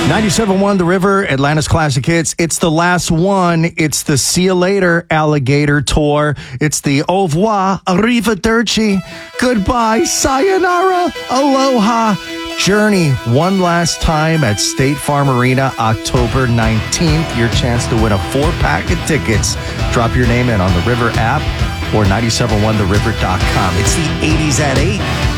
97.1 The River, Atlanta's Classic Hits. It's the last one. It's the See You Later Alligator Tour. It's the Au revoir, arrivederci, goodbye, sayonara, aloha journey. One last time at State Farm Arena, October 19th. Your chance to win a 4-pack of tickets. Drop your name in on the River app or 971theriver.com. It's the 80s at 8.